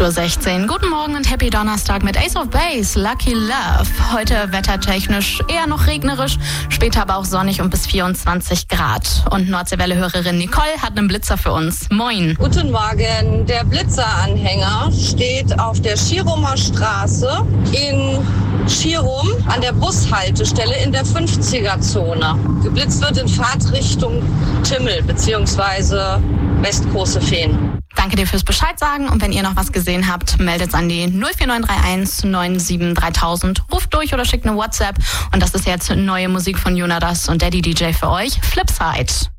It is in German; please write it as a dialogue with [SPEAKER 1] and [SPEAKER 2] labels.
[SPEAKER 1] 8:16 Uhr. Guten Morgen und Happy Donnerstag mit Ace of Base, Lucky Love. Heute wettertechnisch eher noch regnerisch, später aber auch sonnig und bis 24 Grad. Und Nordseewelle-Hörerin Nicole hat einen Blitzer für uns. Moin.
[SPEAKER 2] Guten Morgen. Der Blitzeranhänger steht auf der Schierumer Straße in Schierum an der Bushaltestelle in der 50er-Zone. Geblitzt wird in Fahrtrichtung Timmel bzw. Westgroße Fehn.
[SPEAKER 1] Danke dir fürs Bescheid sagen und wenn ihr noch was gesehen habt, meldet an die 04931 97 3000, ruft durch oder schickt eine WhatsApp und das ist jetzt neue Musik von Jonas und Daddy DJ für euch, Flipside.